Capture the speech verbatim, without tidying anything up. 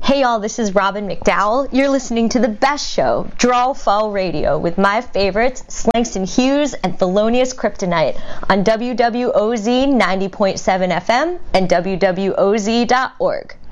Hey y'all, this is Robin McDowell. You're listening to the best show, Draw Fall Radio, with my favorites, Slangston Hughes and Thelonious Kryptonite, on W W O Z ninety point seven F M and W W O Z dot org.